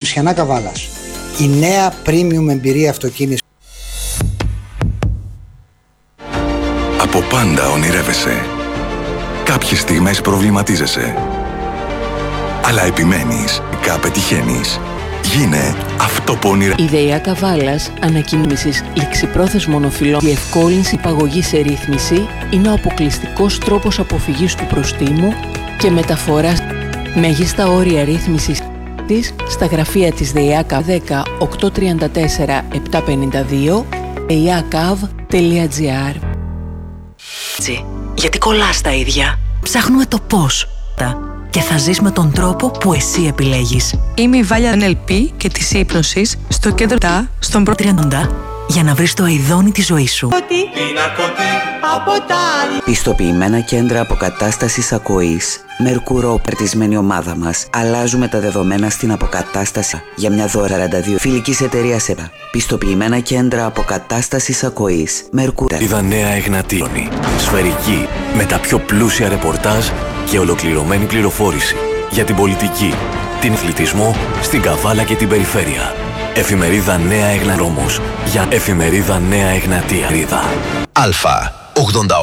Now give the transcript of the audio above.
Νησιανά Καβάλας. Η νέα premium εμπειρία αυτοκίνηση. Από πάντα ονειρεύεσαι. Κάποιες στιγμές προβληματίζεσαι. Αλλά επιμένεις, πετυχαίνεις. Γίνε αυτό που ονειρεύεσαι. Η ΔΕΙΑ Καβάλας ανακοίνησης ληξιπρόθεσμων οφειλών. Η διευκόλυνση υπαγωγής σε ρύθμιση είναι ο αποκλειστικός τρόπος αποφυγής του προστίμου και μεταφοράς. Μέγιστα όρια ρύθμισης της στα γραφεία της ΔΕΙΑ 10 834 752 deiakav.gr. Γιατί κολλάς τα ίδια. Ψάχνουμε το πώς και θα ζεις με τον τρόπο που εσύ επιλέγεις. Είμαι η Βάλια NLP και της ύπνωσης στο κέντρο στον πρώτο 30 για να βρεις το αηδόνι της ζωής σου. Πιστοποιημένα κέντρα αποκατάστασης ακοής. Μερκουρό, περτισμένη ομάδα μας. Αλλάζουμε τα δεδομένα στην αποκατάσταση για μια δώρα 42 φιλικής εταιρείας ΕΠΑ. Πιστοποιημένα κέντρα αποκατάστασης ακοής. Μερκουρό. Είδα Νέα Εγνατίωνη. Σφαιρική, με τα πιο πλούσια ρεπορτάζ και ολοκληρωμένη πληροφόρηση για την πολιτική, την αθλητισμό στην Καβάλα και την περιφέρεια. Εφημερίδα Νέα Εγνατία. Για εφημερίδα Νέα Εγνατία. Αλφα 88.